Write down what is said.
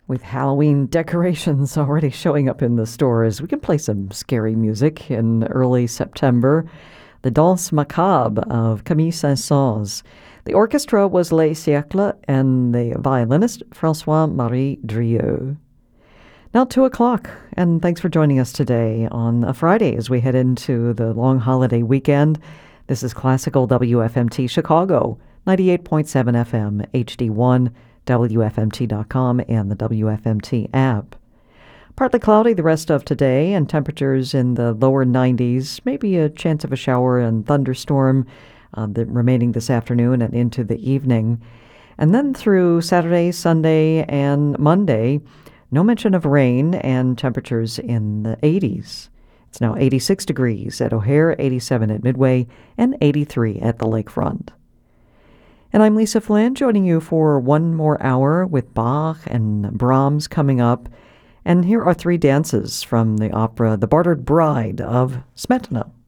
With Halloween decorations already showing up in the stores, we can play some scary music in early September. The Danse Macabre of Camille Saint-Saëns. The orchestra was Les Siècles and the violinist François-Marie Drieux. Now 2 o'clock, and thanks for joining us today on a Friday as we head into the long holiday weekend. This is Classical WFMT Chicago, 98.7 FM, HD1, WFMT.com, and the WFMT app. Partly cloudy the rest of today, and temperatures in the lower 90s, maybe a chance of a shower and thunderstorm remaining this afternoon and into the evening. And then through Saturday, Sunday, and Monday, no mention of rain and temperatures in the 80s. It's now 86 degrees at O'Hare, 87 at Midway, and 83 at the lakefront. And I'm Lisa Flynn, joining you for one more hour with Bach and Brahms coming up. And here are three dances from the opera The Bartered Bride of Smetana.